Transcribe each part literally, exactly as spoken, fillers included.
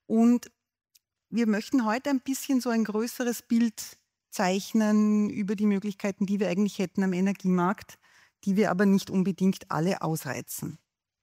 Und wir möchten heute ein bisschen so ein größeres Bild zeichnen über die Möglichkeiten, die wir eigentlich hätten am Energiemarkt, die wir aber nicht unbedingt alle ausreizen.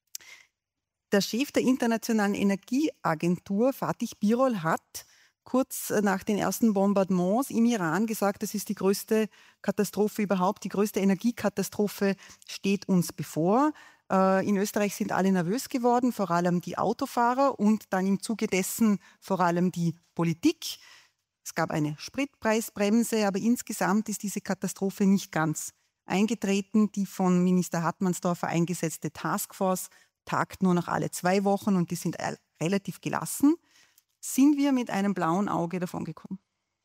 Der Chef der Internationalen Energieagentur, Fatih Birol, hat kurz nach den ersten Bombardements im Iran gesagt, das ist die größte Katastrophe überhaupt, die größte Energiekatastrophe steht uns bevor. In Österreich sind alle nervös geworden, vor allem die Autofahrer und dann im Zuge dessen vor allem die Politik. Es gab eine Spritpreisbremse, aber insgesamt ist diese Katastrophe nicht ganz eingetreten. Die von Minister Hartmannsdorfer eingesetzte Taskforce tagt nur noch alle zwei Wochen und die sind relativ gelassen. Sind wir mit einem blauen Auge davongekommen?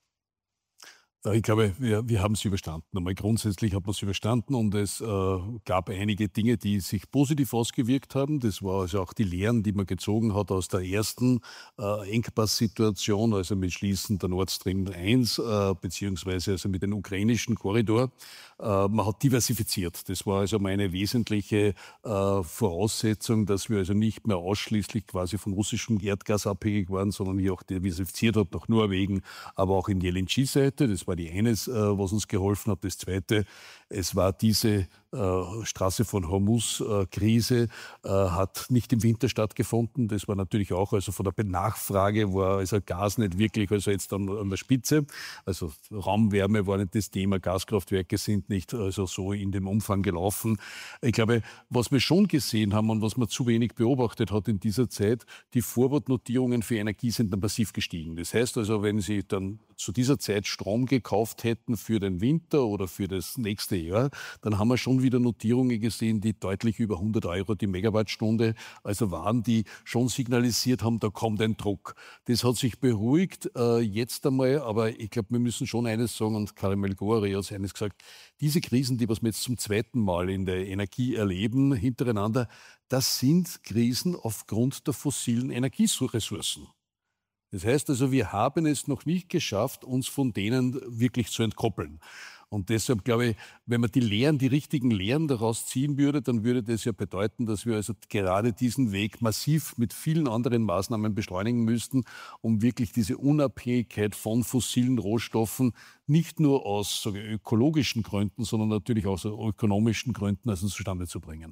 Ich glaube, wir, wir haben es überstanden. Einmal grundsätzlich hat man es überstanden und es äh, gab einige Dinge, die sich positiv ausgewirkt haben. Das war also auch die Lehren, die man gezogen hat aus der ersten äh, Engpasssituation, also mit Schließen der Nord Stream eins, äh, beziehungsweise also mit dem ukrainischen Korridor. Äh, man hat diversifiziert. Das war also meine wesentliche äh, Voraussetzung, dass wir also nicht mehr ausschließlich quasi von russischem Erdgas abhängig waren, sondern hier auch diversifiziert hat nach Norwegen, aber auch in die L N G-Seite. Das war die eine, was uns geholfen hat. Das Zweite, es war diese äh, Straße von Hormuz-Krise, äh, hat nicht im Winter stattgefunden. Das war natürlich auch, also von der Nachfrage war also Gas nicht wirklich, also jetzt an, an der Spitze. Also Raumwärme war nicht das Thema, Gaskraftwerke sind nicht also so in dem Umfang gelaufen. Ich glaube, was wir schon gesehen haben und was man zu wenig beobachtet hat in dieser Zeit, die Forward-Notierungen für Energie sind dann massiv gestiegen. Das heißt also, wenn Sie dann zu dieser Zeit Strom gekauft hätten für den Winter oder für das nächste Jahr, dann haben wir schon wieder Notierungen gesehen, die deutlich über hundert Euro die Megawattstunde also waren, die schon signalisiert haben, da kommt ein Druck. Das hat sich beruhigt äh, jetzt einmal, aber ich glaube, wir müssen schon eines sagen, und Karim El-Ghouri hat eines gesagt, diese Krisen, die was wir jetzt zum zweiten Mal in der Energie erleben, hintereinander, das sind Krisen aufgrund der fossilen Energieressourcen. Das heißt also, wir haben es noch nicht geschafft, uns von denen wirklich zu entkoppeln. Und deshalb glaube ich, wenn man die Lehren, die richtigen Lehren daraus ziehen würde, dann würde das ja bedeuten, dass wir also gerade diesen Weg massiv mit vielen anderen Maßnahmen beschleunigen müssten, um wirklich diese Unabhängigkeit von fossilen Rohstoffen nicht nur aus sage ich, ökologischen Gründen, sondern natürlich auch aus ökonomischen Gründen also zustande zu bringen.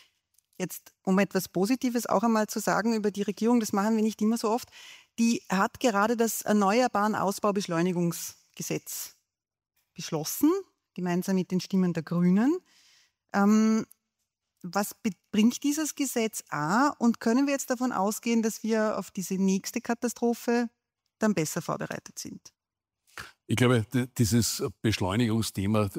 Jetzt, um etwas Positives auch einmal zu sagen über die Regierung, das machen wir nicht immer so oft, die hat gerade das Erneuerbaren Ausbaubeschleunigungsgesetz beschlossen, gemeinsam mit den Stimmen der Grünen. Ähm, was bringt dieses Gesetz A? Und können wir jetzt davon ausgehen, dass wir auf diese nächste Katastrophe dann besser vorbereitet sind? Ich glaube, dieses Beschleunigungsthema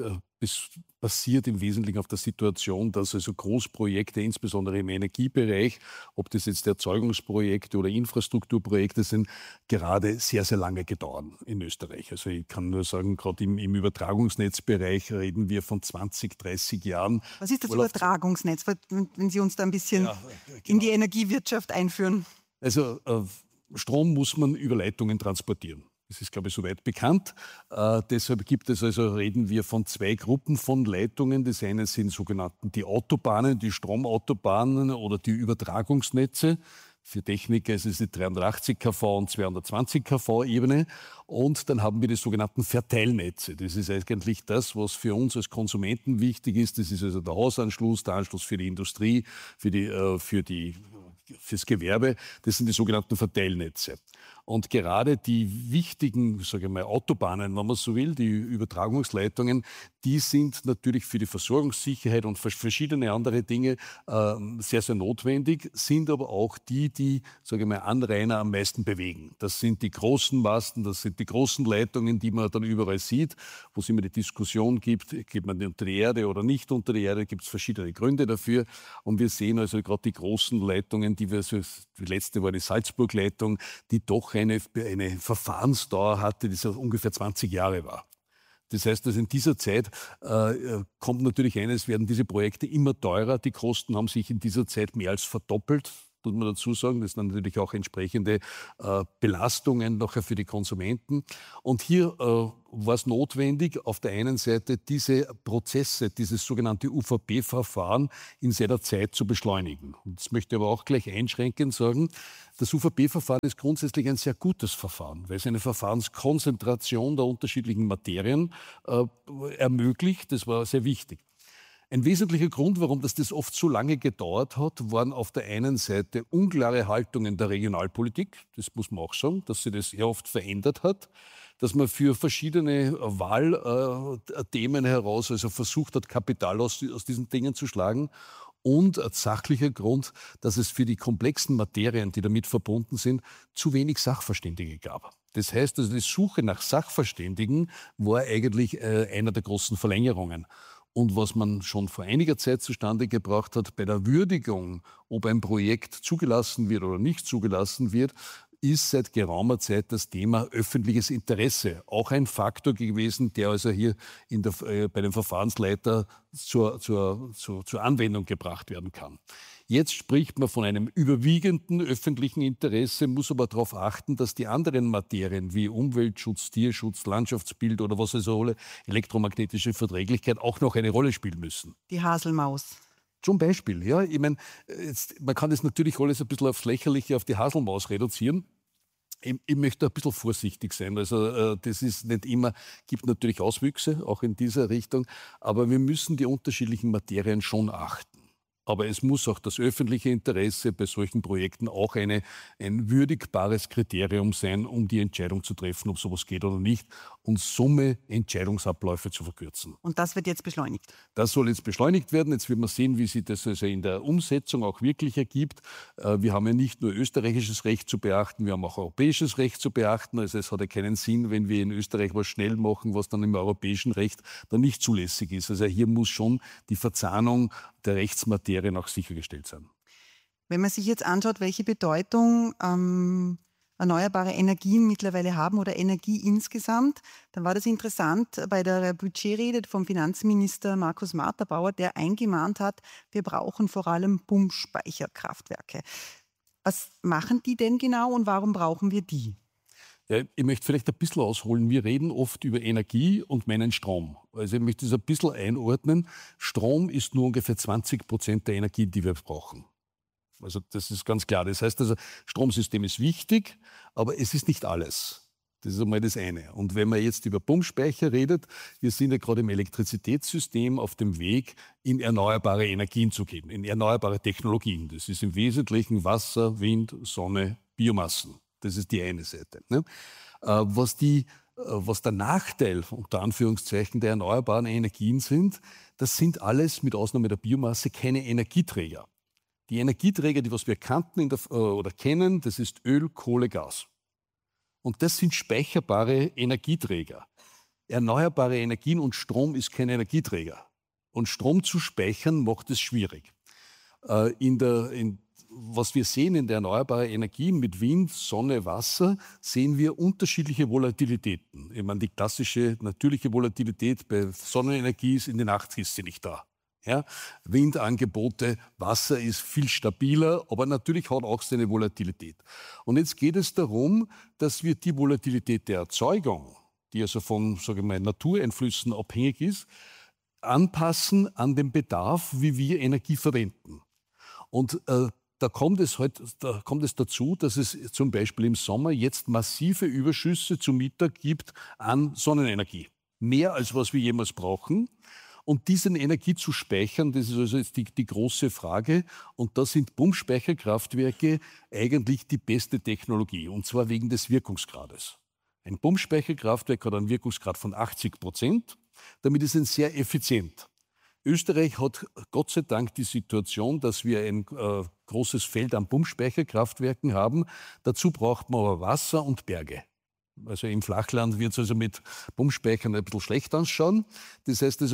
basiert im Wesentlichen auf der Situation, dass also Großprojekte, insbesondere im Energiebereich, ob das jetzt Erzeugungsprojekte oder Infrastrukturprojekte sind, gerade sehr, sehr lange gedauern in Österreich. Also ich kann nur sagen, gerade im, im Übertragungsnetzbereich reden wir von zwanzig, dreißig Jahren. Was ist das Übertragungsnetz, wenn Sie uns da ein bisschen ja, genau. in die Energiewirtschaft einführen? Also äh, Strom muss man über Leitungen transportieren. Das ist, glaube ich, soweit bekannt. Äh, deshalb gibt es also, reden wir von zwei Gruppen von Leitungen. Das eine sind sogenannten die Autobahnen, die Stromautobahnen oder die Übertragungsnetze. Für Techniker ist es die dreihundertachtzig Kilovolt und zweihundertzwanzig Kilovolt Ebene. Und dann haben wir die sogenannten Verteilnetze. Das ist eigentlich das, was für uns als Konsumenten wichtig ist. Das ist also der Hausanschluss, der Anschluss für die Industrie, für die, äh, für die fürs Gewerbe, das sind die sogenannten Verteilnetze. Und gerade die wichtigen, sage ich mal, Autobahnen, wenn man so will, die Übertragungsleitungen, die sind natürlich für die Versorgungssicherheit und für verschiedene andere Dinge äh, sehr, sehr notwendig, sind aber auch die, die, sage ich mal, Anrainer am meisten bewegen. Das sind die großen Masten, das sind die großen Leitungen, die man dann überall sieht, wo es immer die Diskussion gibt, geht man unter die Erde oder nicht unter die Erde, gibt es verschiedene Gründe dafür. Und wir sehen also gerade die großen Leitungen, die wir, so, die letzte war die Salzburg-Leitung, die doch eine, eine Verfahrensdauer hatte, die so ungefähr zwanzig Jahre war. Das heißt, dass in dieser Zeit äh, kommt natürlich eines, werden diese Projekte immer teurer. Die Kosten haben sich in dieser Zeit mehr als verdoppelt. muss man dazu sagen. Das sind natürlich auch entsprechende äh, Belastungen nachher für die Konsumenten. Und hier äh, war es notwendig, auf der einen Seite diese Prozesse, dieses sogenannte U V B-Verfahren in seiner Zeit zu beschleunigen. Und das möchte ich aber auch gleich einschränkend sagen. Das U V B-Verfahren ist grundsätzlich ein sehr gutes Verfahren, weil es eine Verfahrenskonzentration der unterschiedlichen Materien äh, ermöglicht. Das war sehr wichtig. Ein wesentlicher Grund, warum das, das oft so lange gedauert hat, waren auf der einen Seite unklare Haltungen der Regionalpolitik. Das muss man auch sagen, dass sie das sehr oft verändert hat, dass man für verschiedene Wahlthemen heraus also versucht hat, Kapital aus, aus diesen Dingen zu schlagen. Und ein sachlicher Grund, dass es für die komplexen Materien, die damit verbunden sind, zu wenig Sachverständige gab. Das heißt, also die Suche nach Sachverständigen war eigentlich äh, einer der großen Verlängerungen. Und was man schon vor einiger Zeit zustande gebracht hat bei der Würdigung, ob ein Projekt zugelassen wird oder nicht zugelassen wird, ist seit geraumer Zeit das Thema öffentliches Interesse auch ein Faktor gewesen, der also hier in der, äh, bei dem Verfahrensleiter zur, zur, zur, zur Anwendung gebracht werden kann. Jetzt spricht man von einem überwiegenden öffentlichen Interesse, muss aber darauf achten, dass die anderen Materien wie Umweltschutz, Tierschutz, Landschaftsbild oder was also alle, elektromagnetische Verträglichkeit auch noch eine Rolle spielen müssen. Die Haselmaus. Zum Beispiel, ja. Ich meine, jetzt, man kann das natürlich alles ein bisschen aufs Lächerliche, auf die Haselmaus reduzieren. Ich, ich möchte ein bisschen vorsichtig sein. Also äh, das ist nicht immer, gibt natürlich Auswüchse, auch in dieser Richtung, aber wir müssen die unterschiedlichen Materien schon achten. Aber es muss auch das öffentliche Interesse bei solchen Projekten auch eine, ein würdigbares Kriterium sein, um die Entscheidung zu treffen, ob sowas geht oder nicht, und Summe Entscheidungsabläufe zu verkürzen. Und das wird jetzt beschleunigt? Das soll jetzt beschleunigt werden. Jetzt wird man sehen, wie sich das also in der Umsetzung auch wirklich ergibt. Wir haben ja nicht nur österreichisches Recht zu beachten, wir haben auch europäisches Recht zu beachten. Also es hat ja keinen Sinn, wenn wir in Österreich was schnell machen, was dann im europäischen Recht dann nicht zulässig ist. Also hier muss schon die Verzahnung der Rechtsmaterien auch sichergestellt sein. Wenn man sich jetzt anschaut, welche Bedeutung ähm, erneuerbare Energien mittlerweile haben oder Energie insgesamt, dann war das interessant bei der Budgetrede vom Finanzminister Markus Marterbauer, der eingemahnt hat, wir brauchen vor allem Pumpspeicherkraftwerke. Was machen die denn genau und warum brauchen wir die? Ja, ich möchte vielleicht ein bisschen ausholen. Wir reden oft über Energie und meinen Strom. Also ich möchte das ein bisschen einordnen. Strom ist nur ungefähr zwanzig Prozent der Energie, die wir brauchen. Also das ist ganz klar. Das heißt also, Stromsystem ist wichtig, aber es ist nicht alles. Das ist einmal das eine. Und wenn man jetzt über Pumpspeicher redet, wir sind ja gerade im Elektrizitätssystem auf dem Weg, in erneuerbare Energien zu gehen, in erneuerbare Technologien. Das ist im Wesentlichen Wasser, Wind, Sonne, Biomassen. Das ist die eine Seite. Ne? Äh, was, die, äh, was der Nachteil unter Anführungszeichen der erneuerbaren Energien sind, das sind alles mit Ausnahme der Biomasse keine Energieträger. Die Energieträger, die was wir kannten in der, äh, oder kennen, das ist Öl, Kohle, Gas. Und das sind speicherbare Energieträger. Erneuerbare Energien und Strom ist kein Energieträger. Und Strom zu speichern macht es schwierig. Äh, in der, in Was wir sehen in der erneuerbaren Energie mit Wind, Sonne, Wasser, sehen wir unterschiedliche Volatilitäten. Ich meine, die klassische natürliche Volatilität bei Sonnenenergie ist, in der Nacht ist sie nicht da. Ja? Windangebote, Wasser ist viel stabiler, aber natürlich hat auch seine Volatilität. Und jetzt geht es darum, dass wir die Volatilität der Erzeugung, die also von, sage ich mal, Natureinflüssen abhängig ist, anpassen an den Bedarf, wie wir Energie verwenden. Und äh, Da kommt, es halt, da kommt es dazu, dass es zum Beispiel im Sommer jetzt massive Überschüsse zum Mittag gibt an Sonnenenergie. Mehr als was wir jemals brauchen. Und diese Energie zu speichern, das ist also jetzt die, die große Frage. Und da sind Pumpspeicherkraftwerke eigentlich die beste Technologie. Und zwar wegen des Wirkungsgrades. Ein Pumpspeicherkraftwerk hat einen Wirkungsgrad von achtzig Prozent. Damit ist es sehr effizient. Österreich hat Gott sei Dank die Situation, dass wir ein äh, großes Feld an Pumpspeicherkraftwerken haben. Dazu braucht man aber Wasser und Berge. Also im Flachland wird es also mit Pumpspeichern ein bisschen schlecht ausschauen. Das heißt also,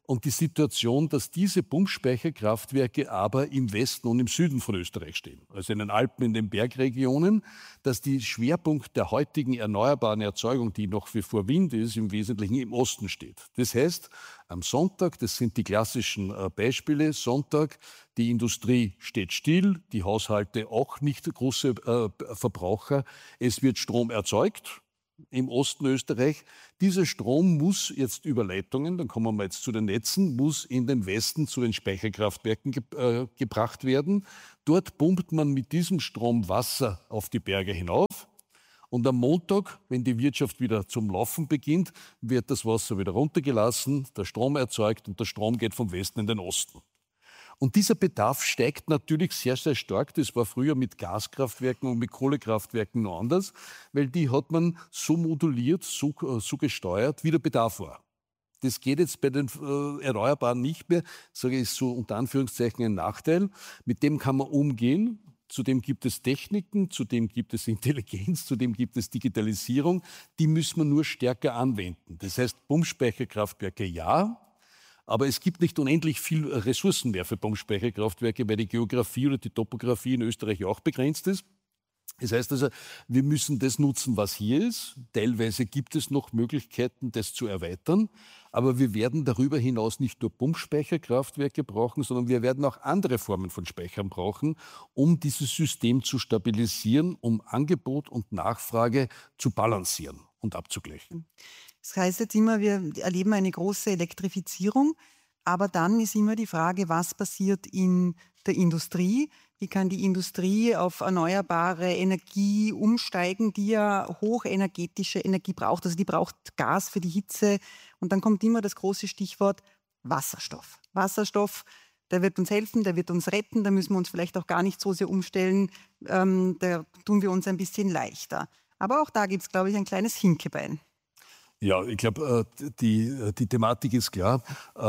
Und die Situation, dass diese Pumpspeicherkraftwerke aber im Westen und im Süden von Österreich stehen, also in den Alpen, in den Bergregionen, dass die Schwerpunkt der heutigen erneuerbaren Erzeugung, die noch wie vor Wind ist, im Wesentlichen im Osten steht. Das heißt, am Sonntag, das sind die klassischen äh, Beispiele, Sonntag, die Industrie steht still, die Haushalte auch nicht große äh, Verbraucher, es wird Strom erzeugt im Osten Österreich. Dieser Strom muss jetzt über Leitungen, dann kommen wir jetzt zu den Netzen, muss in den Westen zu den Speicherkraftwerken ge äh, gebracht werden. Dort pumpt man mit diesem Strom Wasser auf die Berge hinauf. Und am Montag, wenn die Wirtschaft wieder zum Laufen beginnt, wird das Wasser wieder runtergelassen, der Strom erzeugt und der Strom geht vom Westen in den Osten. Und dieser Bedarf steigt natürlich sehr, sehr stark. Das war früher mit Gaskraftwerken und mit Kohlekraftwerken noch anders, weil die hat man so moduliert, so, so gesteuert, wie der Bedarf war. Das geht jetzt bei den äh, Erneuerbaren nicht mehr, sage ich so unter Anführungszeichen ein Nachteil. Mit dem kann man umgehen. Zudem gibt es Techniken, zudem gibt es Intelligenz, zudem gibt es Digitalisierung. Die müssen wir nur stärker anwenden. Das heißt, Pumpspeicherkraftwerke ja. Aber es gibt nicht unendlich viel Ressourcen mehr für Pumpspeicherkraftwerke, weil die Geografie oder die Topografie in Österreich auch begrenzt ist. Das heißt also, wir müssen das nutzen, was hier ist. Teilweise gibt es noch Möglichkeiten, das zu erweitern. Aber wir werden darüber hinaus nicht nur Pumpspeicherkraftwerke brauchen, sondern wir werden auch andere Formen von Speichern brauchen, um dieses System zu stabilisieren, um Angebot und Nachfrage zu balancieren und abzugleichen. Das heißt jetzt immer, wir erleben eine große Elektrifizierung, aber dann ist immer die Frage, was passiert in der Industrie? Wie kann die Industrie auf erneuerbare Energie umsteigen, die ja hochenergetische Energie braucht? Also die braucht Gas für die Hitze. Und dann kommt immer das große Stichwort Wasserstoff. Wasserstoff, der wird uns helfen, der wird uns retten, da müssen wir uns vielleicht auch gar nicht so sehr umstellen. Ähm, da tun wir uns ein bisschen leichter. Aber auch da gibt es, glaube ich, ein kleines Hinkebein. Ja, ich glaube, die, die Thematik ist klar.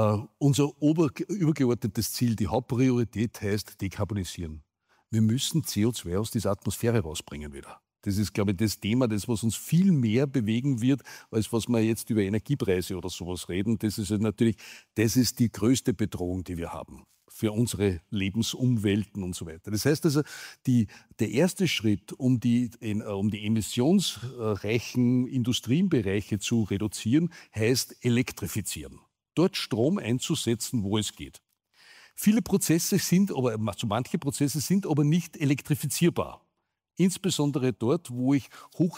Unser ober, übergeordnetes Ziel, die Hauptpriorität heißt dekarbonisieren. Wir müssen C O zwei aus dieser Atmosphäre rausbringen wieder. Das ist, glaube ich, das Thema, das was uns viel mehr bewegen wird, als was wir jetzt über Energiepreise oder sowas reden. Das ist natürlich, das ist die größte Bedrohung, die wir haben für unsere Lebensumwelten und so weiter. Das heißt also, die, der erste Schritt, um die, in, um die emissionsreichen Industrienbereiche zu reduzieren, heißt elektrifizieren. Dort Strom einzusetzen, wo es geht. Viele Prozesse sind, aber so manche Prozesse sind aber nicht elektrifizierbar. Insbesondere dort, wo ich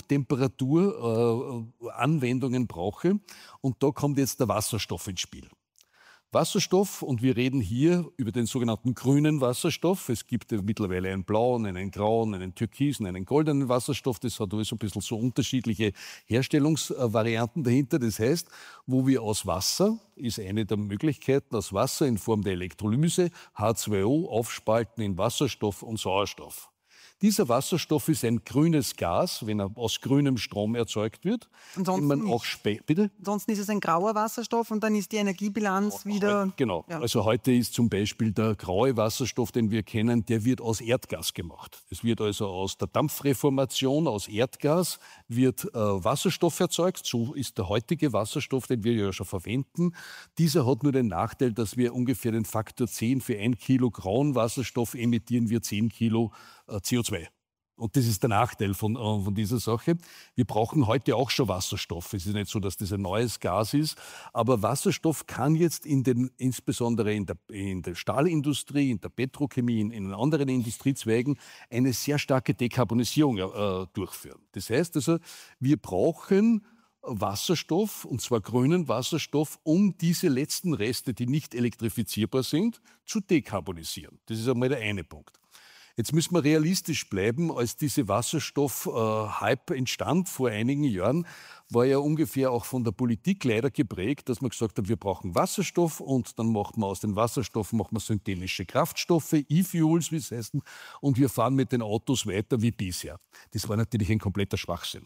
Hochtemperatur-Anwendungen äh, brauche. Und da kommt jetzt der Wasserstoff ins Spiel. Wasserstoff, und wir reden hier über den sogenannten grünen Wasserstoff. Es gibt ja mittlerweile einen blauen, einen grauen, einen türkisen, einen goldenen Wasserstoff. Das hat also ein bisschen so unterschiedliche Herstellungsvarianten dahinter. Das heißt, wo wir aus Wasser, ist eine der Möglichkeiten, aus Wasser in Form der Elektrolyse H zwei O aufspalten in Wasserstoff und Sauerstoff. Dieser Wasserstoff ist ein grünes Gas, wenn er aus grünem Strom erzeugt wird. Ansonsten, man auch Bitte? Ansonsten ist es ein grauer Wasserstoff und dann ist die Energiebilanz wieder... Genau. Ja. Also heute ist zum Beispiel der graue Wasserstoff, den wir kennen, der wird aus Erdgas gemacht. Es wird also aus der Dampfreformation, aus Erdgas, wird äh, Wasserstoff erzeugt. So ist der heutige Wasserstoff, den wir ja schon verwenden. Dieser hat nur den Nachteil, dass wir ungefähr den Faktor zehn für ein Kilo grauen Wasserstoff emittieren wir zehn Kilo C O zwei. Und das ist der Nachteil von, äh, von dieser Sache. Wir brauchen heute auch schon Wasserstoff. Es ist nicht so, dass das ein neues Gas ist. Aber Wasserstoff kann jetzt in den, insbesondere in der, in der Stahlindustrie, in der Petrochemie, in, in anderen Industriezweigen eine sehr starke Dekarbonisierung äh, durchführen. Das heißt also, wir brauchen Wasserstoff, und zwar grünen Wasserstoff, um diese letzten Reste, die nicht elektrifizierbar sind, zu dekarbonisieren. Das ist einmal der eine Punkt. Jetzt müssen wir realistisch bleiben. Als diese Wasserstoff-Hype äh, entstand vor einigen Jahren, war ja ungefähr auch von der Politik leider geprägt, dass man gesagt hat, wir brauchen Wasserstoff und dann macht man aus den Wasserstoffen macht man synthetische Kraftstoffe, E-Fuels, wie es heißt, und wir fahren mit den Autos weiter wie bisher. Das war natürlich ein kompletter Schwachsinn.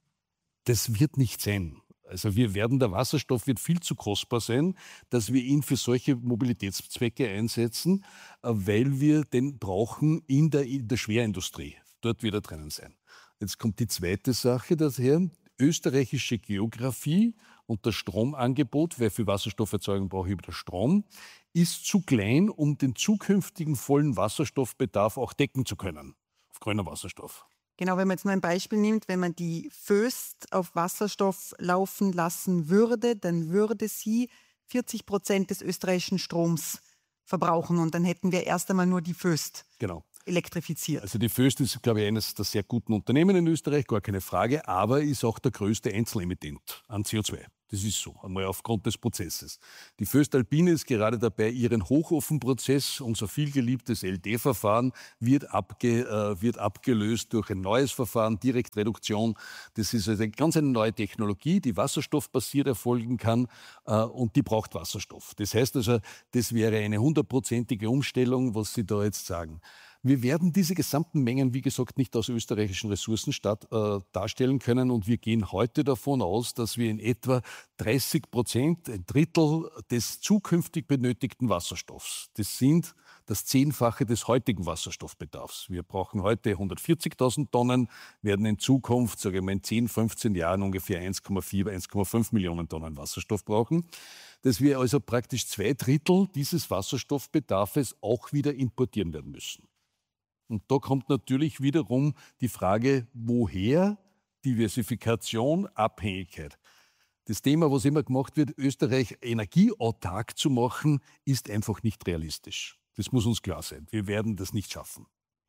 Das wird nicht sein. Also wir werden, der Wasserstoff wird viel zu kostbar sein, dass wir ihn für solche Mobilitätszwecke einsetzen, weil wir den brauchen in der, in der Schwerindustrie. Dort wird er drinnen sein. Jetzt kommt die zweite Sache daher. Österreichische Geografie und das Stromangebot, weil für Wasserstofferzeugung brauche ich wieder Strom, ist zu klein, um den zukünftigen vollen Wasserstoffbedarf auch decken zu können, auf grüner Wasserstoff. Genau, wenn man jetzt nur ein Beispiel nimmt, wenn man die Föst auf Wasserstoff laufen lassen würde, dann würde sie vierzig Prozent des österreichischen Stroms verbrauchen und dann hätten wir erst einmal nur die Föst Genau. elektrifiziert. Also die Föst ist, glaube ich, eines der sehr guten Unternehmen in Österreich, gar keine Frage, aber ist auch der größte Einzelemittent an C O zwei. Das ist so, einmal aufgrund des Prozesses. Die Voestalpine ist gerade dabei, ihren Hochofenprozess, unser vielgeliebtes L D-Verfahren, wird, abge, äh, wird abgelöst durch ein neues Verfahren, Direktreduktion. Das ist also eine ganz eine neue Technologie, die wasserstoffbasiert erfolgen kann äh, und die braucht Wasserstoff. Das heißt also, das wäre eine hundertprozentige Umstellung, was Sie da jetzt sagen. Wir werden diese gesamten Mengen, wie gesagt, nicht aus österreichischen Ressourcen statt, äh, darstellen können. Und wir gehen heute davon aus, dass wir in etwa dreißig Prozent, ein Drittel des zukünftig benötigten Wasserstoffs, das sind das Zehnfache des heutigen Wasserstoffbedarfs. Wir brauchen heute hundertvierzigtausend Tonnen, werden in Zukunft, sage ich mal, in zehn, fünfzehn Jahren ungefähr eins Komma vier, eins Komma fünf Millionen Tonnen Wasserstoff brauchen. Dass wir also praktisch zwei Drittel dieses Wasserstoffbedarfs auch wieder importieren werden müssen. Und da kommt natürlich wiederum die Frage, woher Diversifikation, Abhängigkeit. Das Thema, was immer gemacht wird, Österreich energieautark zu machen, ist einfach nicht realistisch. Das muss uns klar sein. Wir werden das nicht schaffen.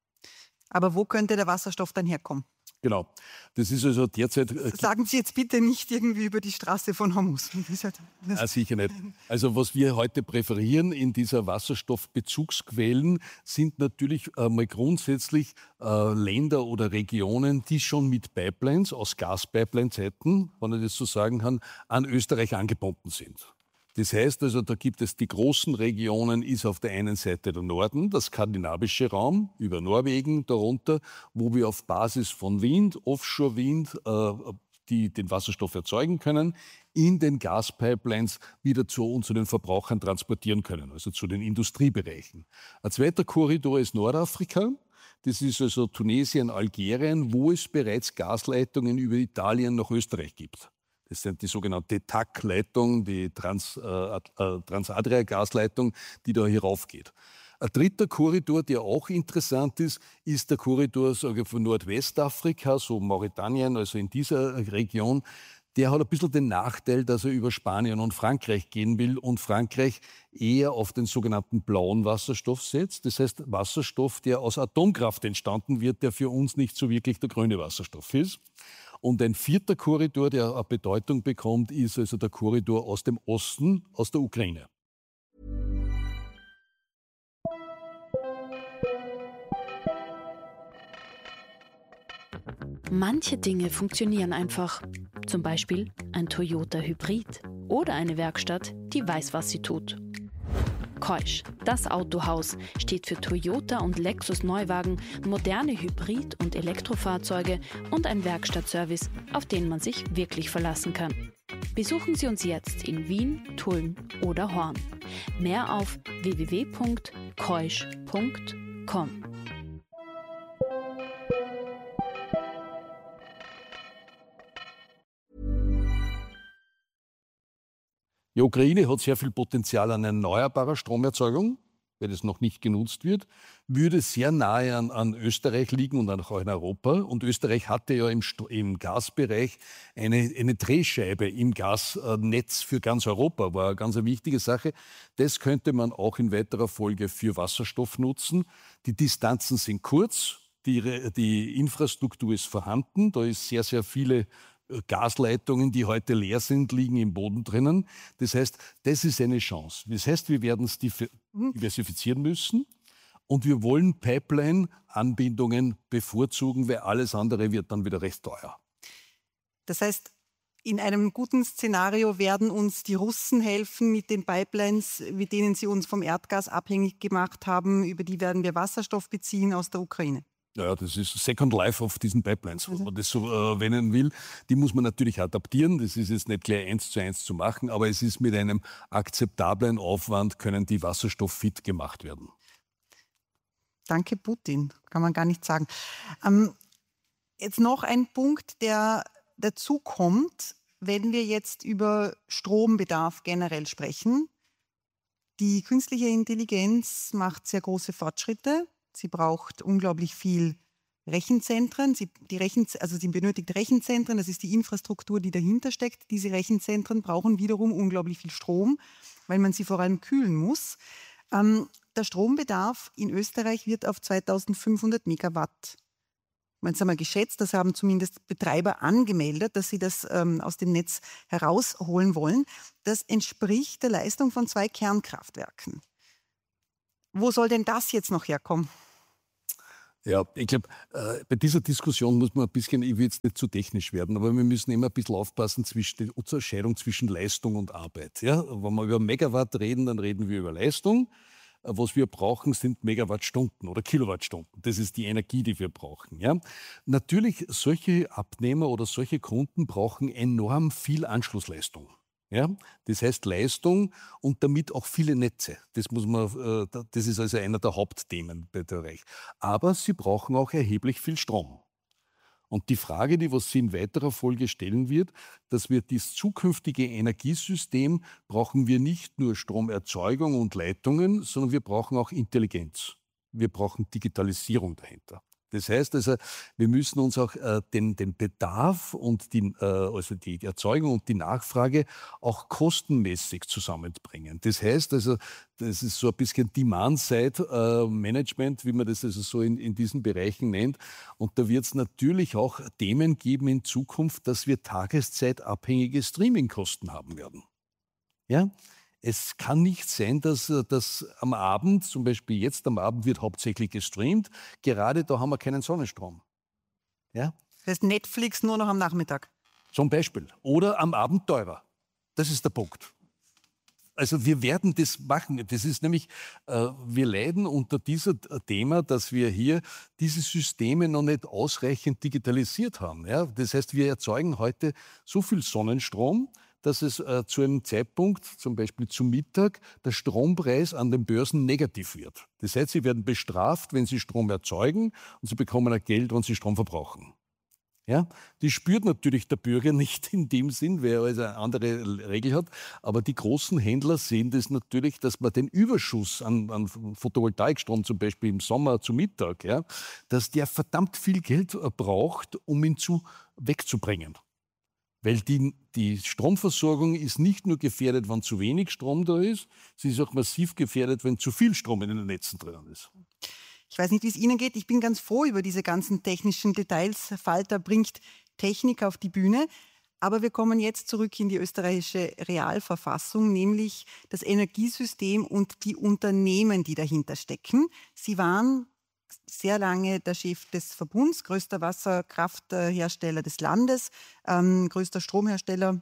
Aber wo könnte der Wasserstoff dann herkommen? Genau. Das ist also derzeit. Äh, Sagen Sie jetzt bitte nicht irgendwie über die Straße von Hormuz. Das halt, das ah, sicher nicht. Also was wir heute präferieren in dieser Wasserstoffbezugsquellen sind natürlich einmal grundsätzlich äh, Länder oder Regionen, die schon mit Pipelines aus Gaspipeline-Zeiten, wenn ich das so sagen kann, an Österreich angebunden sind. Das heißt also, da gibt es die großen Regionen, ist auf der einen Seite der Norden, der skandinavische Raum, über Norwegen darunter, wo wir auf Basis von Wind, Offshore-Wind, äh, die den Wasserstoff erzeugen können, in den Gaspipelines wieder zu unseren Verbrauchern transportieren können, also zu den Industriebereichen. Ein zweiter Korridor ist Nordafrika. Das ist also Tunesien, Algerien, wo es bereits Gasleitungen über Italien nach Österreich gibt. Das sind die sogenannte T A C-Leitung, die Trans, äh, Transadria-Gasleitung, die da hier raufgeht. Ein dritter Korridor, der auch interessant ist, ist der Korridor sage ich, von Nordwestafrika, so Mauretanien, also in dieser Region. Der hat ein bisschen den Nachteil, dass er über Spanien und Frankreich gehen will und Frankreich eher auf den sogenannten blauen Wasserstoff setzt. Das heißt Wasserstoff, der aus Atomkraft entstanden wird, der für uns nicht so wirklich der grüne Wasserstoff ist. Und ein vierter Korridor, der eine Bedeutung bekommt, ist also der Korridor aus dem Osten, aus der Ukraine. Manche Dinge funktionieren einfach. Zum Beispiel ein Toyota Hybrid oder eine Werkstatt, die weiß, was sie tut. Keusch, das Autohaus, steht für Toyota und Lexus Neuwagen, moderne Hybrid- und Elektrofahrzeuge und ein Werkstattservice, auf den man sich wirklich verlassen kann. Besuchen Sie uns jetzt in Wien, Tulln oder Horn. Mehr auf w w w punkt keusch punkt com. Die Ukraine hat sehr viel Potenzial an erneuerbarer Stromerzeugung, weil das noch nicht genutzt wird, würde sehr nahe an, an Österreich liegen und auch in Europa. Und Österreich hatte ja im, im Gasbereich eine, eine Drehscheibe im Gasnetz für ganz Europa, war eine ganz eine wichtige Sache. Das könnte man auch in weiterer Folge für Wasserstoff nutzen. Die Distanzen sind kurz, die, die Infrastruktur ist vorhanden, da ist sehr, sehr viele Gasleitungen, die heute leer sind, liegen im Boden drinnen. Das heißt, das ist eine Chance. Das heißt, wir werden es diversifizieren müssen und wir wollen Pipeline-Anbindungen bevorzugen, weil alles andere wird dann wieder recht teuer. Das heißt, in einem guten Szenario werden uns die Russen helfen mit den Pipelines, mit denen sie uns vom Erdgas abhängig gemacht haben. Über die werden wir Wasserstoff beziehen aus der Ukraine. Ja, das ist Second Life auf diesen Pipelines, wenn man das so äh, nennen will. Die muss man natürlich adaptieren. Das ist jetzt nicht gleich eins zu eins zu machen, aber es ist mit einem akzeptablen Aufwand, können die wasserstofffit gemacht werden. Danke, Putin, kann man gar nicht sagen. Ähm, jetzt noch ein Punkt, der dazu kommt. wenn wir jetzt über Strombedarf generell sprechen, die künstliche Intelligenz macht sehr große Fortschritte. Sie braucht unglaublich viel Rechenzentren. Sie, die Rechen, also sie benötigt Rechenzentren, das ist die Infrastruktur, die dahinter steckt. Diese Rechenzentren brauchen wiederum unglaublich viel Strom, weil man sie vor allem kühlen muss. Ähm, der Strombedarf in Österreich wird auf zweitausendfünfhundert Megawatt. Man hat einmal geschätzt, das haben zumindest Betreiber angemeldet, dass sie das ähm, aus dem Netz herausholen wollen. Das entspricht der Leistung von zwei Kernkraftwerken. Wo soll denn das jetzt noch herkommen? Ja, ich glaube, äh, bei dieser Diskussion muss man ein bisschen, ich will jetzt nicht zu technisch werden, aber wir müssen immer ein bisschen aufpassen zwischen der Unterscheidung zwischen Leistung und Arbeit. Ja? Wenn wir über Megawatt reden, dann reden wir über Leistung. Was wir brauchen, sind Megawattstunden oder Kilowattstunden. Das ist die Energie, die wir brauchen. Ja? Natürlich, solche Abnehmer oder solche Kunden brauchen enorm viel Anschlussleistung. Ja? Das heißt Leistung und damit auch viele Netze. Das, muss man, das ist also einer der Hauptthemen bei der Bereich. Aber sie brauchen auch erheblich viel Strom. Und die Frage, die was sie in weiterer Folge stellen wird, dass wir das zukünftige Energiesystem brauchen wir nicht nur Stromerzeugung und Leitungen, sondern wir brauchen auch Intelligenz. Wir brauchen Digitalisierung dahinter. Das heißt also, wir müssen uns auch äh, den, den Bedarf und die, äh, also die Erzeugung und die Nachfrage auch kostenmäßig zusammenbringen. Das heißt also, das ist so ein bisschen Demand-Side-Management, wie man das also so in, in diesen Bereichen nennt. Und da wird es natürlich auch Themen geben in Zukunft, dass wir tageszeitabhängige Streamingkosten haben werden. Ja? Es kann nicht sein, dass, dass am Abend, zum Beispiel jetzt am Abend wird hauptsächlich gestreamt, gerade da haben wir keinen Sonnenstrom. Ja? Das heißt Netflix nur noch am Nachmittag. Zum Beispiel. Oder am Abend teurer. Das ist der Punkt. Also wir werden das machen. Das ist nämlich, äh, wir leiden unter diesem Thema, dass wir hier diese Systeme noch nicht ausreichend digitalisiert haben. Ja? Das heißt, wir erzeugen heute so viel Sonnenstrom, dass es äh, zu einem Zeitpunkt, zum Beispiel zum Mittag, der Strompreis an den Börsen negativ wird. Das heißt, sie werden bestraft, wenn sie Strom erzeugen und sie bekommen ein Geld, wenn sie Strom verbrauchen. Ja? Die spürt natürlich der Bürger nicht in dem Sinn, weil er also eine andere Regel hat. Aber die großen Händler sehen das natürlich, dass man den Überschuss an, an Photovoltaikstrom, zum Beispiel im Sommer zu Mittag, ja, dass der verdammt viel Geld braucht, um ihn zu, wegzubringen. Weil die, die Stromversorgung ist nicht nur gefährdet, wenn zu wenig Strom da ist, sie ist auch massiv gefährdet, wenn zu viel Strom in den Netzen drin ist. Ich weiß nicht, wie es Ihnen geht. Ich bin ganz froh über diese ganzen technischen Details. Falter bringt Technik auf die Bühne. Aber wir kommen jetzt zurück in die österreichische Realverfassung, nämlich das Energiesystem und die Unternehmen, die dahinter stecken. Sie waren sehr lange der Chef des Verbunds, größter Wasserkrafthersteller des Landes, ähm, größter Stromhersteller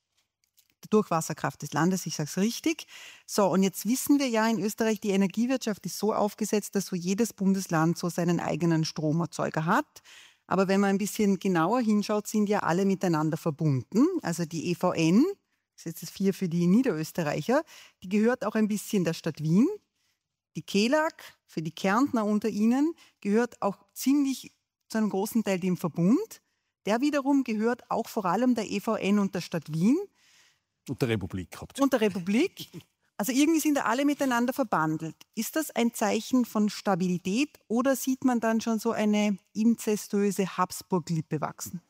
der Durchwasserkraft des Landes, ich sage es richtig. So, und jetzt wissen wir ja in Österreich, die Energiewirtschaft ist so aufgesetzt, dass so jedes Bundesland so seinen eigenen Stromerzeuger hat. Aber wenn man ein bisschen genauer hinschaut, sind ja alle miteinander verbunden. Also die E V N, das ist jetzt das vier für die Niederösterreicher, die gehört auch ein bisschen der Stadt Wien. Die KELAG, für die Kärntner unter Ihnen, gehört auch ziemlich zu einem großen Teil dem Verbund. Der wiederum gehört auch vor allem der E V N und der Stadt Wien. Und der Republik hauptsächlich. Und der Republik. Also irgendwie sind da alle miteinander verbandelt. Ist das ein Zeichen von Stabilität oder sieht man dann schon so eine inzestuöse Habsburg-Lippe wachsen?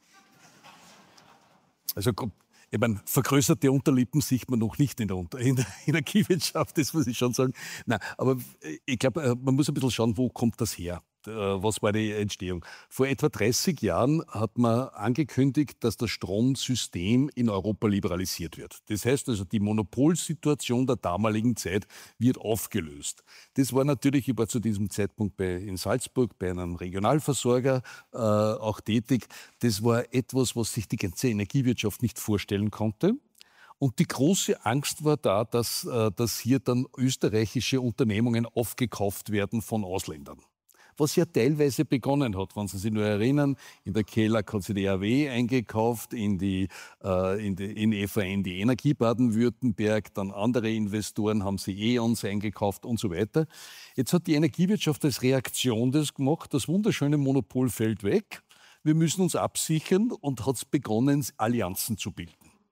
Also ich meine, vergrößerte Unterlippen sieht man noch nicht in der, Unter in der Energiewirtschaft, das muss ich schon sagen. Nein, aber ich glaube, man muss ein bisschen schauen, wo kommt das her? Was war die Entstehung? Vor etwa dreißig Jahren hat man angekündigt, dass das Stromsystem in Europa liberalisiert wird. Das heißt also, die Monopolsituation der damaligen Zeit wird aufgelöst. Das war natürlich, ich war zu diesem Zeitpunkt bei, in Salzburg bei einem Regionalversorger äh, auch tätig. Das war etwas, was sich die ganze Energiewirtschaft nicht vorstellen konnte. Und die große Angst war da, dass, äh, dass hier dann österreichische Unternehmungen aufgekauft werden von Ausländern. Was ja teilweise begonnen hat, wenn Sie sich nur erinnern, in der KELAG hat sie die R W eingekauft, in die, äh, in die in E V N die Energie Baden-Württemberg, dann andere Investoren haben sie E O N eingekauft und so weiter. Jetzt hat die Energiewirtschaft als Reaktion das gemacht, das wunderschöne Monopol fällt weg, wir müssen uns absichern und hat begonnen, Allianzen zu bilden.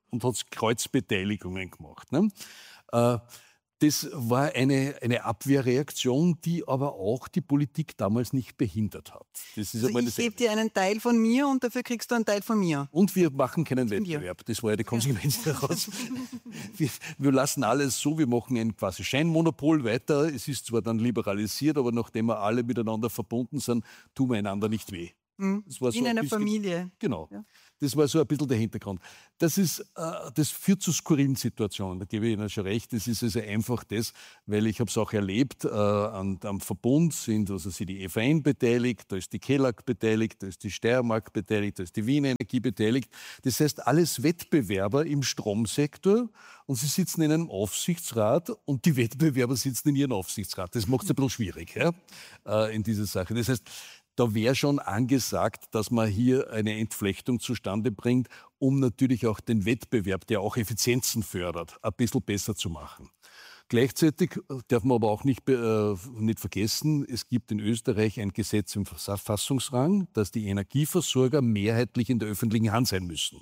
und hat Kreuzbeteiligungen gemacht. Ne? Äh, Das war eine, eine Abwehrreaktion, die aber auch die Politik damals nicht behindert hat. Das ist also ich gebe dir einen Teil von mir und dafür kriegst du einen Teil von mir. Und wir machen keinen Wettbewerb. Das war ja die Konsequenz ja. daraus. Wir, wir lassen alles so, wir machen ein quasi Scheinmonopol weiter. Es ist zwar dann liberalisiert, aber nachdem wir alle miteinander verbunden sind, tun wir einander nicht weh. Mhm. Das war so in ein einer bisschen, Familie. Genau. Ja. Das war so ein bisschen der Hintergrund. Das, ist, äh, das führt zu skurrilen Situationen, da gebe ich Ihnen schon recht. Das ist also einfach das, weil ich habe es auch erlebt, äh, an, am Verbund sind also sind die E V N beteiligt, da ist die Kelag beteiligt, da ist die Steiermark beteiligt, da ist die Wien Energie beteiligt. Das heißt, alles Wettbewerber im Stromsektor und sie sitzen in einem Aufsichtsrat und die Wettbewerber sitzen in ihrem Aufsichtsrat. Das macht es ein bisschen schwierig ja, äh, in dieser Sache. Das heißt, da wäre schon angesagt, dass man hier eine Entflechtung zustande bringt, um natürlich auch den Wettbewerb, der auch Effizienzen fördert, ein bisschen besser zu machen. Gleichzeitig darf man aber auch nicht, äh, nicht vergessen, es gibt in Österreich ein Gesetz im Verfassungsrang, dass die Energieversorger mehrheitlich in der öffentlichen Hand sein müssen.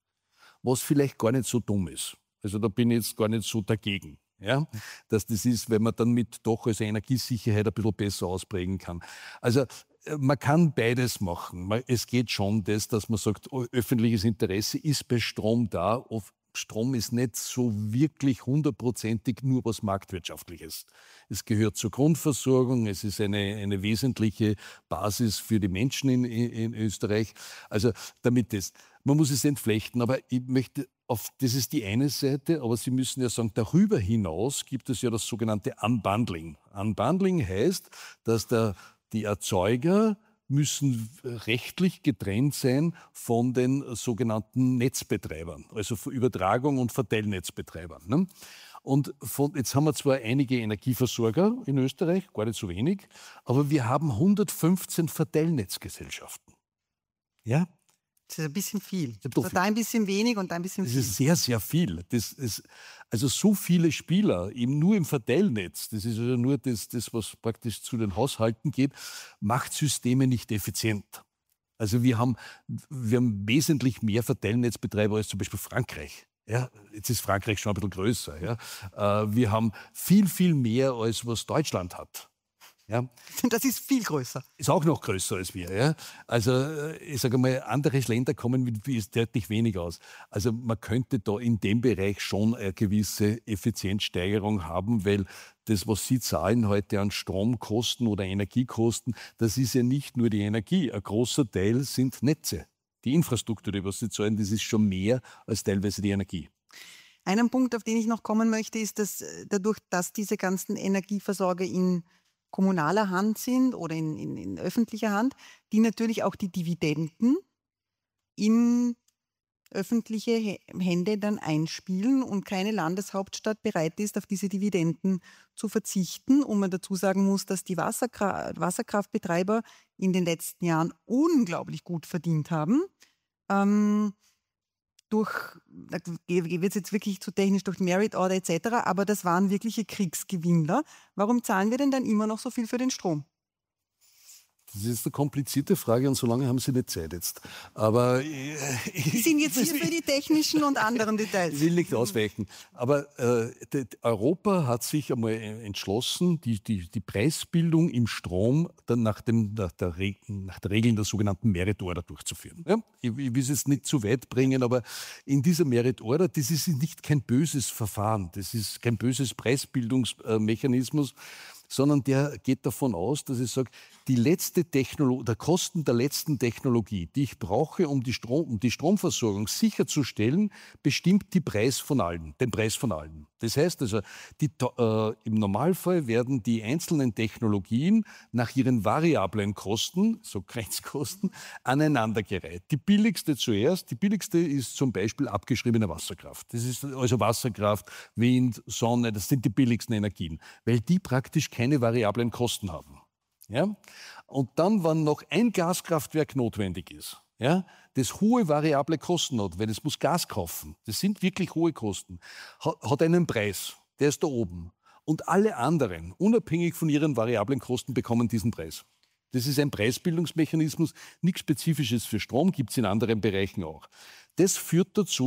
Was vielleicht gar nicht so dumm ist. Also da bin ich jetzt gar nicht so dagegen. Ja, dass das ist, wenn man dann mit doch also Energiesicherheit ein bisschen besser ausprägen kann. Also man kann beides machen. Es geht schon das, dass man sagt, öffentliches Interesse ist bei Strom da. Strom ist nicht so wirklich hundertprozentig nur was Marktwirtschaftliches. Es gehört zur Grundversorgung, es ist eine, eine wesentliche Basis für die Menschen in, in Österreich. Also damit das, man muss es entflechten, aber ich möchte auf, das ist die eine Seite, aber Sie müssen ja sagen, darüber hinaus gibt es ja das sogenannte Unbundling. Unbundling heißt, dass der, die Erzeuger müssen rechtlich getrennt sein von den sogenannten Netzbetreibern, also von Übertragung- und Verteilnetzbetreibern. Ne? Und von, jetzt haben wir zwar einige Energieversorger in Österreich, gar nicht so wenig, aber wir haben hundertfünfzehn Verteilnetzgesellschaften. Ja? Das ist ein bisschen viel. Also da ein bisschen wenig und da ein bisschen das viel. Das ist sehr, sehr viel. Das ist, also so viele Spieler, eben nur im Verteilnetz, das ist also nur das, das, was praktisch zu den Haushalten geht, macht Systeme nicht effizient. Also wir haben, wir haben wesentlich mehr Verteilnetzbetreiber als zum Beispiel Frankreich. Ja, jetzt ist Frankreich schon ein bisschen größer. Ja. Wir haben viel, viel mehr, als was Deutschland hat. Ja. Das ist viel größer. Ist auch noch größer als wir. Ja. Also ich sage mal, andere Länder kommen mit deutlich weniger aus. Also man könnte da in dem Bereich schon eine gewisse Effizienzsteigerung haben, weil das, was Sie zahlen heute an Stromkosten oder Energiekosten, das ist ja nicht nur die Energie. Ein großer Teil sind Netze. Die Infrastruktur, die was Sie zahlen, das ist schon mehr als teilweise die Energie. Einen Punkt, auf den ich noch kommen möchte, ist, dass dadurch, dass diese ganzen Energieversorger in kommunaler Hand sind oder in, in, in öffentlicher Hand, die natürlich auch die Dividenden in öffentliche Hände dann einspielen und keine Landeshauptstadt bereit ist, auf diese Dividenden zu verzichten. Und man dazu sagen muss, dass die Wasserkraft, Wasserkraftbetreiber in den letzten Jahren unglaublich gut verdient haben. Ähm, durch, da wird es jetzt wirklich zu technisch, durch Merit Order et cetera, aber das waren wirkliche Kriegsgewinnler. Warum zahlen wir denn dann immer noch so viel für den Strom? Das ist eine komplizierte Frage und so lange haben Sie nicht Zeit jetzt. Aber äh, Sie sind jetzt hier für die technischen und anderen Details. Ich will nicht ausweichen. Aber äh, die, Europa hat sich einmal entschlossen, die, die, die Preisbildung im Strom dann nach, dem, nach, der Re nach der Regeln der sogenannten Merit Order durchzuführen. Ja? Ich, ich will es jetzt nicht zu weit bringen, aber in dieser Merit Order, das ist nicht kein böses Verfahren, das ist kein böses Preisbildungsmechanismus, sondern der geht davon aus, dass ich sage, die letzte Technologie, der Kosten der letzten Technologie, die ich brauche, um die, Strom, um die Stromversorgung sicherzustellen, bestimmt die Preis von allen, den Preis von allen. Das heißt also, die, äh, im Normalfall werden die einzelnen Technologien nach ihren variablen Kosten, so Grenzkosten, aneinandergereiht. Die billigste zuerst, die billigste ist zum Beispiel abgeschriebene Wasserkraft. Das ist also Wasserkraft, Wind, Sonne, das sind die billigsten Energien, weil die praktisch keine variablen Kosten haben. Ja? Und dann, wenn noch ein Gaskraftwerk notwendig ist, ja, das hohe variable Kosten hat, weil es muss Gas kaufen, das sind wirklich hohe Kosten, hat, hat einen Preis, der ist da oben. Und alle anderen, unabhängig von ihren variablen Kosten, bekommen diesen Preis. Das ist ein Preisbildungsmechanismus, nichts Spezifisches für Strom, gibt es in anderen Bereichen auch. Das führt dazu,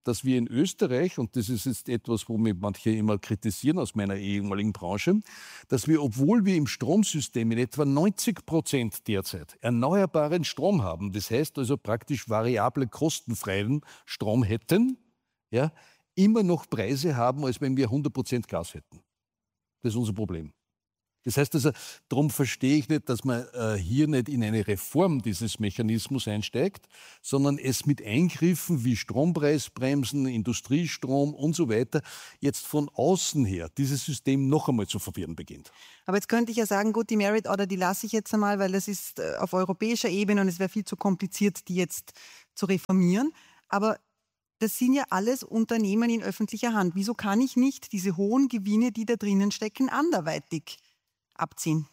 dass wir in Österreich, und das ist jetzt etwas, wo mich manche immer kritisieren aus meiner ehemaligen Branche, dass wir, obwohl wir im Stromsystem in etwa neunzig Prozent derzeit erneuerbaren Strom haben, das heißt also praktisch variable, kostenfreien Strom hätten, ja, immer noch Preise haben, als wenn wir hundert Prozent Gas hätten. Das ist unser Problem. Das heißt also, darum verstehe ich nicht, dass man äh, hier nicht in eine Reform dieses Mechanismus einsteigt, sondern es mit Eingriffen wie Strompreisbremsen, Industriestrom und so weiter jetzt von außen her dieses System noch einmal zu verwirren beginnt. Aber jetzt könnte ich ja sagen, gut, die Merit Order, die lasse ich jetzt einmal, weil das ist äh, auf europäischer Ebene und es wäre viel zu kompliziert, die jetzt zu reformieren. Aber das sind ja alles Unternehmen in öffentlicher Hand. Wieso kann ich nicht diese hohen Gewinne, die da drinnen stecken, anderweitig abziehen?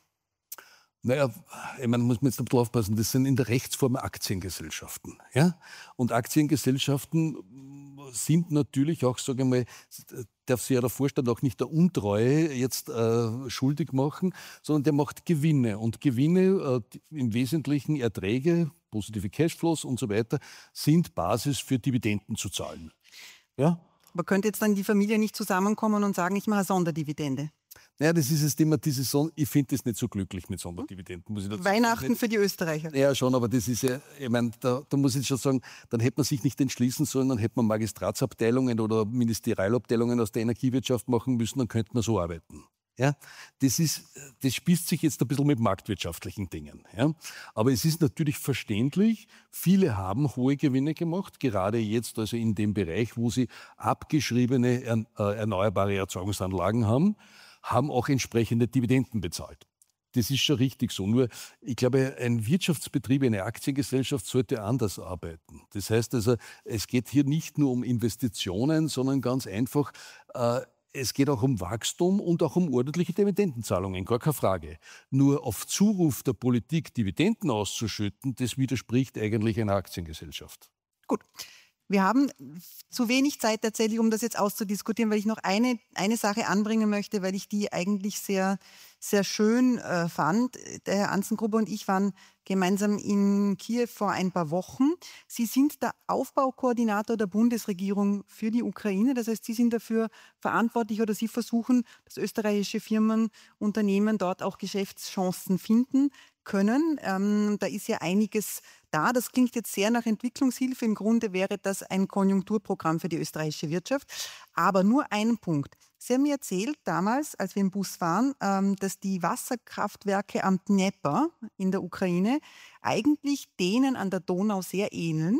Naja, ich meine, muss man jetzt ein bisschen aufpassen, das sind in der Rechtsform Aktiengesellschaften. Ja? Und Aktiengesellschaften sind natürlich auch, sage ich mal, darf sich ja der Vorstand auch nicht der Untreue jetzt äh, schuldig machen, sondern der macht Gewinne. Und Gewinne, äh, im Wesentlichen Erträge, positive Cashflows und so weiter, sind Basis für Dividenden zu zahlen. Ja? Aber könnte jetzt dann die Familie nicht zusammenkommen und sagen, ich mache eine Sonderdividende? Naja, das ist das Thema, diese Son ich finde das nicht so glücklich mit Sonderdividenden. Muss ich dazu Weihnachten nicht, für die Österreicher. Ja, schon, aber das ist ja, ich meine, da, da muss ich schon sagen, dann hätte man sich nicht entschließen sollen, dann hätte man Magistratsabteilungen oder Ministerialabteilungen aus der Energiewirtschaft machen müssen, dann könnte man so arbeiten. Ja, das, ist, das spießt sich jetzt ein bisschen mit marktwirtschaftlichen Dingen. Ja. Aber es ist natürlich verständlich, viele haben hohe Gewinne gemacht, gerade jetzt also in dem Bereich, wo sie abgeschriebene erneuerbare Erzeugungsanlagen haben, haben auch entsprechende Dividenden bezahlt. Das ist schon richtig so. Nur, ich glaube, ein Wirtschaftsbetrieb, eine Aktiengesellschaft sollte anders arbeiten. Das heißt also, es geht hier nicht nur um Investitionen, sondern ganz einfach, äh, es geht auch um Wachstum und auch um ordentliche Dividendenzahlungen, gar keine Frage. Nur auf Zuruf der Politik Dividenden auszuschütten, das widerspricht eigentlich einer Aktiengesellschaft. Gut. Wir haben zu wenig Zeit tatsächlich, um das jetzt auszudiskutieren, weil ich noch eine, eine Sache anbringen möchte, weil ich die eigentlich sehr, sehr schön äh, fand. Der Herr Anzengruber und ich waren gemeinsam in Kiew vor ein paar Wochen. Sie sind der Aufbaukoordinator der Bundesregierung für die Ukraine. Das heißt, Sie sind dafür verantwortlich oder Sie versuchen, dass österreichische Firmen, Unternehmen dort auch Geschäftschancen finden können. Ähm, da ist ja einiges da. Das klingt jetzt sehr nach Entwicklungshilfe. Im Grunde wäre das ein Konjunkturprogramm für die österreichische Wirtschaft. Aber nur ein Punkt. Sie haben mir erzählt damals, als wir im Bus waren, ähm, dass die Wasserkraftwerke am Dnepr in der Ukraine eigentlich denen an der Donau sehr ähneln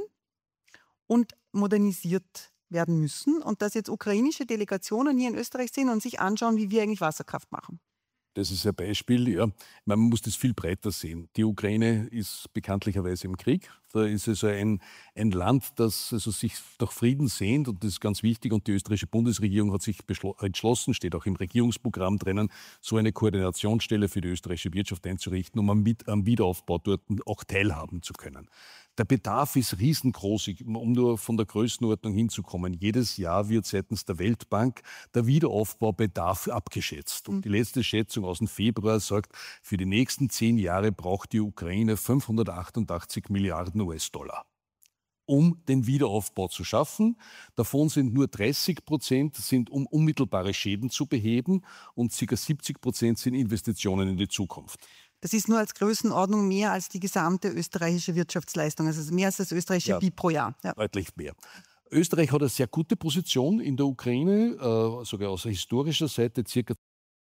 und modernisiert werden müssen. Und dass jetzt ukrainische Delegationen hier in Österreich sind und sich anschauen, wie wir eigentlich Wasserkraft machen. Das ist ein Beispiel. Ja. Man muss das viel breiter sehen. Die Ukraine ist bekanntlicherweise im Krieg. Da ist also ein, ein Land, das also sich nach Frieden sehnt, und das ist ganz wichtig. Und die österreichische Bundesregierung hat sich entschlossen, steht auch im Regierungsprogramm drinnen, so eine Koordinationsstelle für die österreichische Wirtschaft einzurichten, um am, am Wiederaufbau dort auch teilhaben zu können. Der Bedarf ist riesengroß, um nur von der Größenordnung hinzukommen. Jedes Jahr wird seitens der Weltbank der Wiederaufbaubedarf abgeschätzt. Und die letzte Schätzung aus dem Februar sagt, für die nächsten zehn Jahre braucht die Ukraine fünfhundertachtundachtzig Milliarden U S-Dollar, um den Wiederaufbau zu schaffen. Davon sind nur dreißig Prozent sind, um unmittelbare Schäden zu beheben, und ca. siebzig Prozent sind Investitionen in die Zukunft. Das ist nur als Größenordnung mehr als die gesamte österreichische Wirtschaftsleistung, also mehr als das österreichische Ja, B I P pro Jahr. Ja. Deutlich mehr. Österreich hat eine sehr gute Position in der Ukraine, äh, sogar aus historischer Seite, circa